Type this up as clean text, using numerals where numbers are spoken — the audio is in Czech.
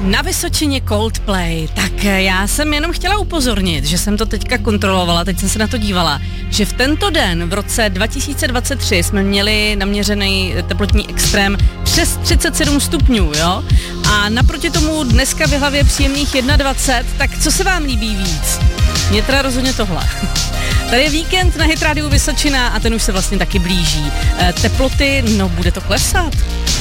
Na Vysočině Coldplay. Tak já jsem jenom chtěla upozornit, že jsem to teďka kontrolovala, teď jsem se na to dívala, že v tento den v roce 2023 jsme měli naměřený teplotní extrém přes 37 stupňů, jo? A naproti tomu dneska v hlavě příjemných 21, tak co se vám líbí víc? Mně teda rozhodně tohle. Tady je víkend na Hit Radio Vysočina a ten už se vlastně taky blíží. Teploty, no bude to klesat.